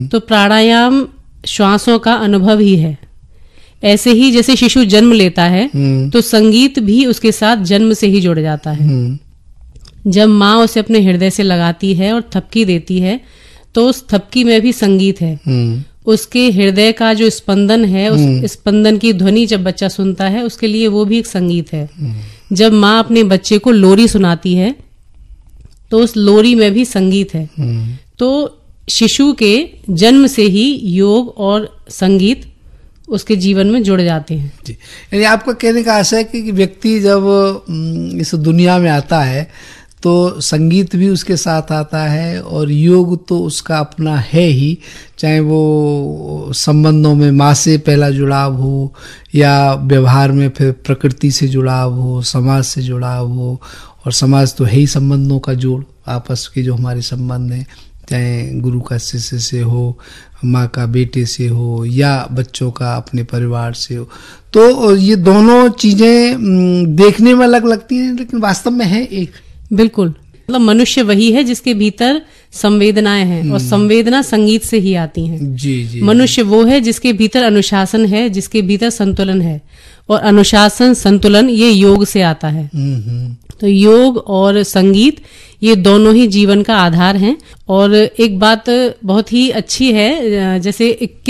तो प्राणायाम श्वासों का अनुभव ही है। ऐसे ही जैसे शिशु जन्म लेता है तो संगीत भी उसके साथ जन्म से ही जुड़ जाता है। जब माँ उसे अपने हृदय से लगाती है और थपकी देती है तो उस थपकी में भी संगीत है। उसके हृदय का जो स्पंदन है, उस स्पंदन की ध्वनि जब बच्चा सुनता है उसके लिए वो भी एक संगीत है। जब माँ अपने बच्चे को लोरी सुनाती है तो उस लोरी में भी संगीत है। तो शिशु के जन्म से ही योग और संगीत उसके जीवन में जुड़ जाते हैं। जी, यानी आपका कहने का आशय है कि व्यक्ति जब इस दुनिया में आता है तो संगीत भी उसके साथ आता है और योग तो उसका अपना है ही, चाहे वो संबंधों में माँ से पहला जुड़ाव हो या व्यवहार में फिर प्रकृति से जुड़ाव हो, समाज से जुड़ाव हो। और समाज तो है ही संबंधों का जोड़, आपस के जो हमारे संबंध हैं, चाहे गुरु का शिष्य से हो, माँ का बेटे से हो या बच्चों का अपने परिवार से हो। तो ये दोनों चीजें देखने में अलग लगती हैं लेकिन वास्तव में है एक। बिल्कुल, मतलब मनुष्य वही है जिसके भीतर संवेदनाएं हैं और संवेदना संगीत से ही आती हैं। जी जी। मनुष्य वो है जिसके भीतर अनुशासन है, जिसके भीतर संतुलन है, और अनुशासन संतुलन ये योग से आता है। तो योग और संगीत ये दोनों ही जीवन का आधार हैं। और एक बात बहुत ही अच्छी है, जैसे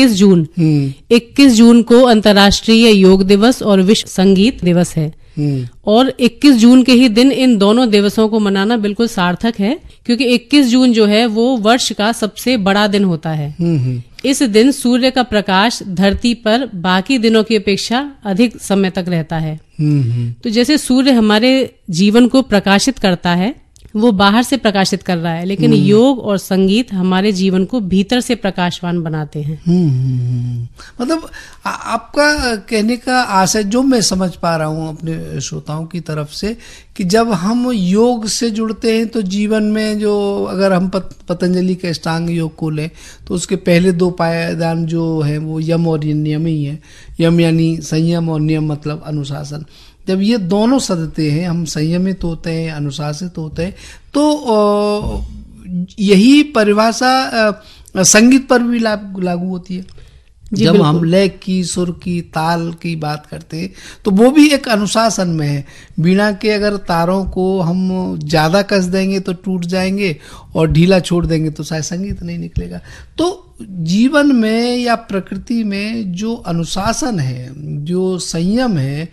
21 जून को अंतर्राष्ट्रीय योग दिवस और विश्व संगीत दिवस है। और 21 जून के ही दिन इन दोनों दिवसों को मनाना बिल्कुल सार्थक है, क्योंकि 21 जून जो है वो वर्ष का सबसे बड़ा दिन होता है। इस दिन सूर्य का प्रकाश धरती पर बाकी दिनों की अपेक्षा अधिक समय तक रहता है। तो जैसे सूर्य हमारे जीवन को प्रकाशित करता है, वो बाहर से प्रकाशित कर रहा है, लेकिन योग और संगीत हमारे जीवन को भीतर से प्रकाशवान बनाते हैं। मतलब आपका कहने का आशय जो मैं समझ पा रहा हूँ अपने श्रोताओं की तरफ से, कि जब हम योग से जुड़ते हैं तो जीवन में जो, अगर हम पतंजलि के अष्टांग योग को लें तो उसके पहले 2 पायदान जो है वो यम और नियम ही है। यम यानी संयम और नियम मतलब अनुशासन। जब ये दोनों सदते हैं, हम संयमित होते हैं, अनुशासित होते हैं, तो यही परिभाषा संगीत पर भी लागू होती है। जब हम लय की, सुर की, ताल की बात करते हैं तो वो भी एक अनुशासन में है। बीना के अगर तारों को हम ज्यादा कस देंगे तो टूट जाएंगे और ढीला छोड़ देंगे तो शायद संगीत नहीं निकलेगा। तो जीवन में या प्रकृति में जो अनुशासन है, जो संयम है,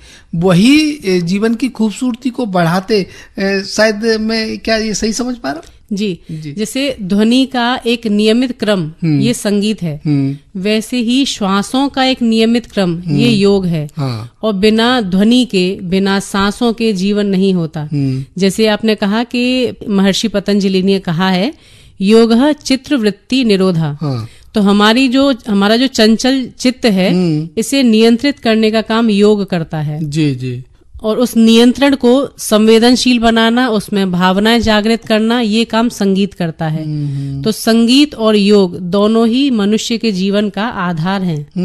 वही जीवन की खूबसूरती को बढ़ाते। शायद मैं क्या ये सही समझ पा रहा हूँ? जी। जैसे ध्वनि का एक नियमित क्रम ये संगीत है, वैसे ही श्वासों का एक नियमित क्रम ये योग है। और बिना ध्वनि के, बिना सांसों के जीवन नहीं होता। जैसे आपने कहा कि महर्षि पतंजलि ने कहा है, योगः चित्तवृत्ति निरोधा। तो हमारा जो चंचल चित्त है, इसे नियंत्रित करने का काम योग करता है। जी जी। और उस नियंत्रण को संवेदनशील बनाना, उसमें भावनाएं जागृत करना, ये काम संगीत करता है। तो संगीत और योग दोनों ही मनुष्य के जीवन का आधार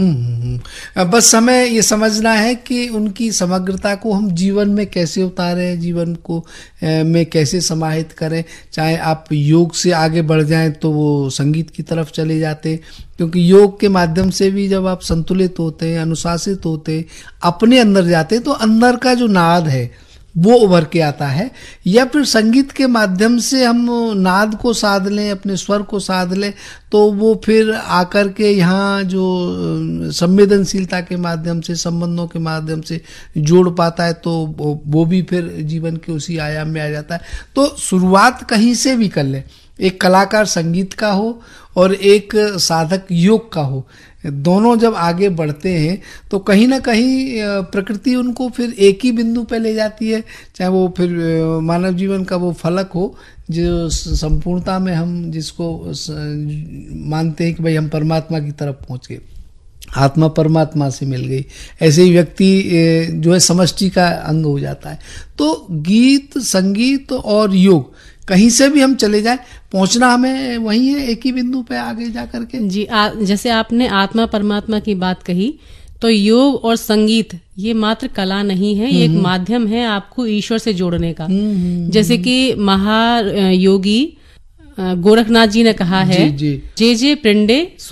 हैं। बस हमें ये समझना है कि उनकी समग्रता को हम जीवन में कैसे उतारें, जीवन को में कैसे समाहित करें। चाहे आप योग से आगे बढ़ जाएं तो वो संगीत की तरफ चले जाते, क्योंकि योग के माध्यम से भी जब आप संतुलित होते हैं, अनुशासित होते हैं, अपने अंदर जाते हैं, तो अंदर का जो नाद है वो उभर के आता है। या फिर संगीत के माध्यम से हम नाद को साध लें, अपने स्वर को साध लें, तो वो फिर आकर के यहाँ जो संवेदनशीलता के माध्यम से, संबंधों के माध्यम से जोड़ पाता है, तो वो भी फिर जीवन के उसी आयाम में आ जाता है। तो शुरुआत कहीं से भी कर लें, एक कलाकार संगीत का हो और एक साधक योग का हो, दोनों जब आगे बढ़ते हैं तो कहीं ना कहीं प्रकृति उनको फिर एक ही बिंदु पे ले जाती है। चाहे वो फिर मानव जीवन का वो फलक हो जो संपूर्णता में हम जिसको मानते हैं कि भाई हम परमात्मा की तरफ पहुंच गए, आत्मा परमात्मा से मिल गई। ऐसे ही व्यक्ति जो है समष्टि का अंग हो जाता है। तो गीत, संगीत और योग कहीं से भी हम चले जाएं, पहुंचना हमें वही है, एक ही बिंदु पे आगे जा करके। जी, जैसे आपने आत्मा परमात्मा की बात कही, तो योग और संगीत ये मात्र कला नहीं है, ये एक माध्यम है आपको ईश्वर से जोड़ने का। जैसे कि महायोगी गोरखनाथ जी ने कहा है, जी, जी। जे जे पिंडे